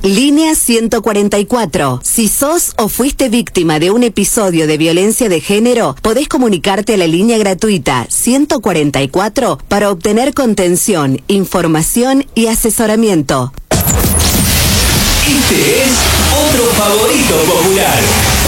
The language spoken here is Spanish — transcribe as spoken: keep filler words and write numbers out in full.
Línea ciento cuarenta y cuatro. Si sos o fuiste víctima de un episodio de violencia de género, podés comunicarte a la línea gratuita ciento cuarenta y cuatro para obtener contención, información y asesoramiento. Este es otro favorito popular.